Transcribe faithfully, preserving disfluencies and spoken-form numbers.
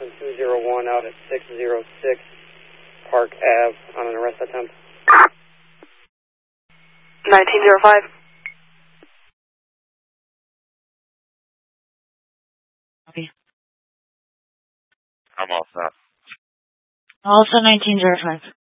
Austin two zero one out at six oh six Park Avenue on an arrest attempt. nineteen oh five. Okay. I'm all set. Also nineteen oh five.